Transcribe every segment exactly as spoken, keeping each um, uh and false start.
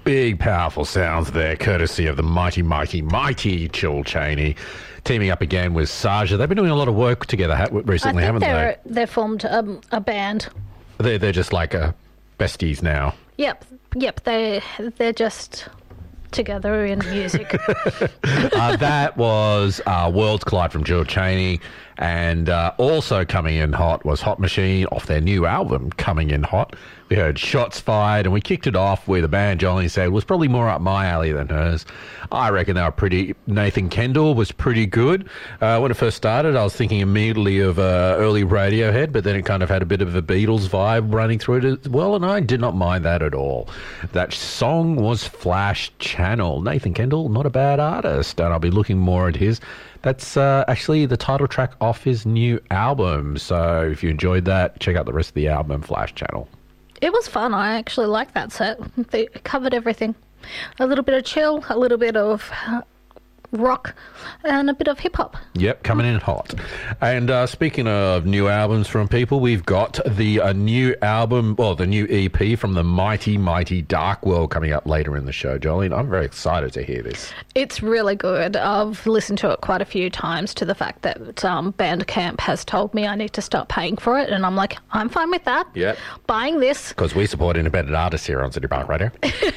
big, powerful sounds there, courtesy of the mighty, mighty, mighty Chill Chaney, teaming up again with Saja. They've been doing a lot of work together ha- recently, I think haven't they're, they? They're formed um, a band. They're, they're just like uh, besties now. Yep, yep. They they're just together in music. uh, that was uh, Worlds Collide from Jill Chaney, and uh, also coming in hot was Hot Machine off their new album, Coming In Hot. We heard Shots Fired, and we kicked it off with a band Jolene said was probably more up my alley than hers. I reckon they were pretty... Nathan Kendall was pretty good. Uh, when it first started, I was thinking immediately of uh, early Radiohead, but then it kind of had a bit of a Beatles vibe running through it as well, and I did not mind that at all. That song was Flash Channel. Nathan Kendall, not a bad artist, and I'll be looking more at his... That's uh, actually the title track off his new album, so if you enjoyed that, check out the rest of the album, Flash Channel. It was fun. I actually liked that set. They covered everything. A little bit of chill, a little bit of uh, rock, and a bit of hip-hop. Yep, coming in hot. And uh, speaking of new albums from people, we've got the uh, new album, well, the new E P from the mighty, mighty Dark World coming up later in the show, Jolene. I'm very excited to hear this. It's really good. I've listened to it quite a few times to the fact that um, Bandcamp has told me I need to start paying for it, and I'm like, I'm fine with that. Yep. Buying this. Because we support independent artists here on City Park Radio.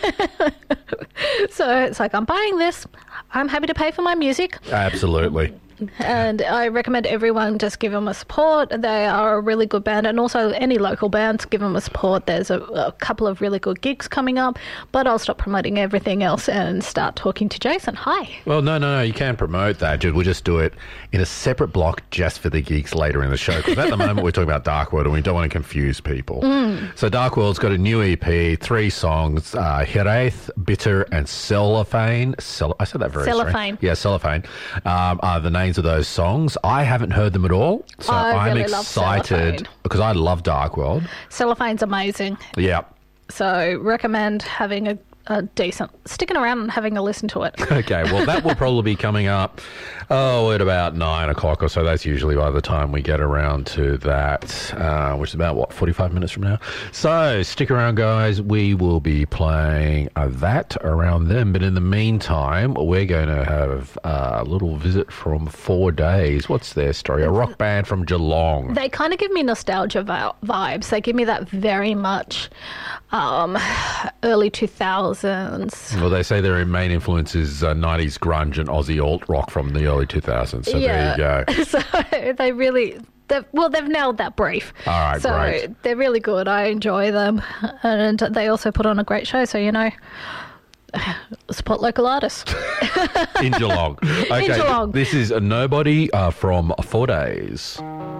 So it's like, I'm buying this. I'm happy to pay for my music. Absolutely. And I recommend everyone just give them a support. They are a really good band, and also any local bands, give them a support. There's a, a couple of really good gigs coming up, but I'll stop promoting everything else and start talking to Jason. Hi. Well, no, no, no, you can promote that, Jude. We'll just do it in a separate block just for the gigs later in the show, because at the moment we're talking about Dark World and we don't want to confuse people. Mm. So Dark World's got a new E P, three songs, uh, Hiraeth, Bitter, and Cellophane. Cell- I said that very Cellophane. Strange. Yeah, Cellophane. Um, are the names of those songs. I haven't heard them at all, so I I'm really love excited Cellophane. because I love Dark World. Cellophane's amazing. Yeah. So recommend having a, a decent, sticking around and having a listen to it. Okay, well, that will probably be coming up, oh, at about nine o'clock or so. That's usually by the time we get around to that, uh, which is about, what, forty-five minutes from now? So stick around, guys. We will be playing uh, that around then. But in the meantime, we're going to have uh, a little visit from Four Days. What's their story? A rock band from Geelong. They kind of give me nostalgia vi- vibes. They give me that very much um, early two thousands. Well, they say their main influence is uh, nineties grunge and Aussie alt-rock from the early two thousands. So yeah. there you go. So they really... They've, well, they've nailed that brief. All right, so great. They're really good. I enjoy them. And they also put on a great show, so, you know, support local artists. In Geelong. Okay, In Geelong. This is a Nobody uh, from Four Days.